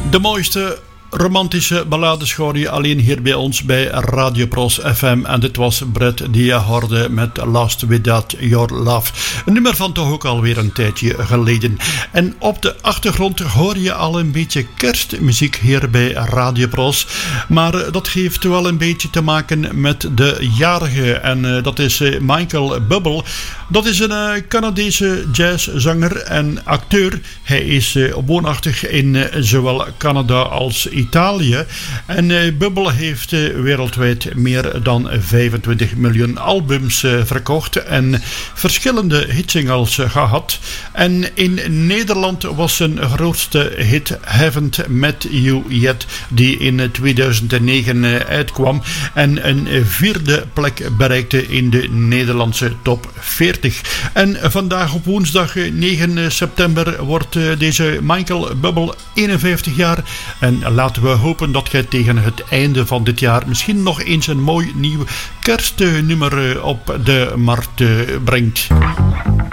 De mooiste romantische ballades hoor je alleen hier bij ons bij Radio Pros FM. En dit was Brett die je hoorde met Lost Without Your Love. Een nummer van toch ook alweer een tijdje geleden. En op de achtergrond hoor je al een beetje kerstmuziek hier bij Radio Pros. Maar dat heeft wel een beetje te maken met de jarige. En dat is Michael Bublé. Dat is een Canadese jazzzanger en acteur. Hij is woonachtig in zowel Canada als Italië. En Bublé heeft wereldwijd meer dan 25 miljoen albums verkocht en verschillende hitsingles gehad. En in Nederland was zijn grootste hit Haven't Met You Yet, die in 2009 uitkwam en een 4e plek bereikte in de Nederlandse top 40. En vandaag op woensdag 9 september wordt deze Michael Bublé 51 jaar. En laten we hopen dat jij tegen het einde van dit jaar misschien nog eens een mooi nieuw kerstnummer op de markt brengt.